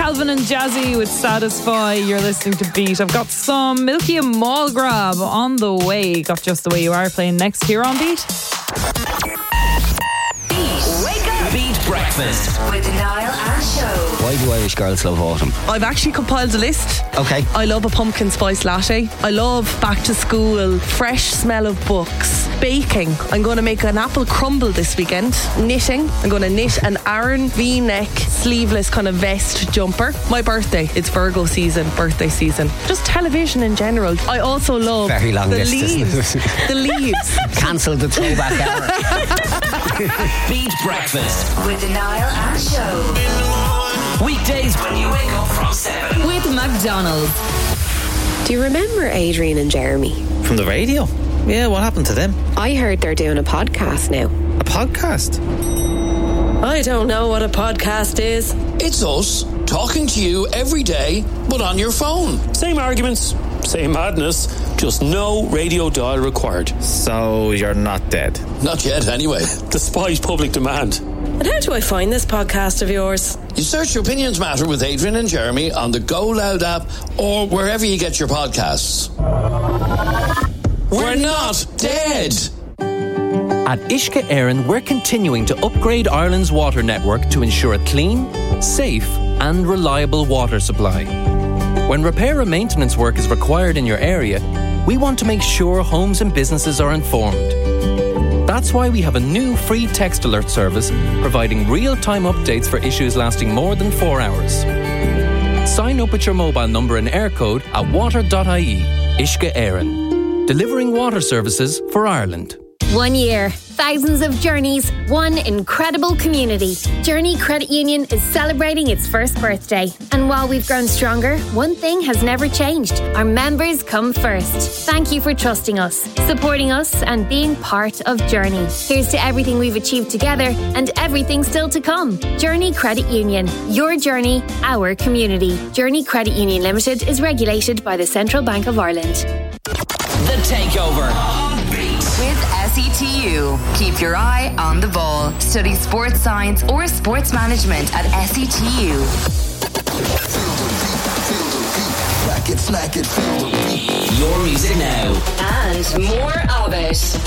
Calvin and Jazzy with Satisfy. You're listening to Beat. I've got some Milky and Mall Grab on the way. Got Just the Way You Are playing next here on Beat. Wake up! Beat Breakfast with Niall and Show. Why do Irish girls love autumn? I've actually compiled a list. Okay. I love a pumpkin spice latte. I love back to school, fresh smell of books, baking. I'm going to make an apple crumble this weekend. Knitting. I'm going to knit an Aran V-neck sleeveless kind of vest jumper. My birthday. It's Virgo season, birthday season. Just television in general. I also love Very long the list, leaves. isn't it? The leaves. Cancel the throwback hour. Beat Breakfast with Niall and Show. Weekdays when you wake up from 7. With McDonald's. Do you remember Adrian and Jeremy? From the radio? Yeah, what happened to them? I heard they're doing a podcast now. A podcast? I don't know what a podcast is. It's us talking to you every day, but on your phone. Same arguments, same madness, just no radio dial required. So you're not dead? Not yet, anyway. Despite public demand. And how do I find this podcast of yours? You search Opinions Matter with Adrian and Jeremy on the Go Loud app or wherever you get your podcasts. We're not dead. At Uisce Éireann, we're continuing to upgrade Ireland's water network to ensure a clean, safe and reliable water supply. When repair and maintenance work is required in your area, we want to make sure homes and businesses are informed. That's why we have a new free text alert service providing real-time updates for issues lasting more than 4 hours. Sign up with your mobile number and air code at water.ie. Uisce Éireann. Delivering water services for Ireland. 1 year, thousands of journeys, one incredible community. Journey Credit Union is celebrating its first birthday. And while we've grown stronger, one thing has never changed. Our members come first. Thank you for trusting us, supporting us and being part of Journey. Here's to everything we've achieved together and everything still to come. Journey Credit Union. Your journey, our community. Journey Credit Union Limited is regulated by the Central Bank of Ireland. The Takeover on Beat with SETU. Keep your eye on the ball. Study sports science or sports management at SETU. Your music now. And more of it.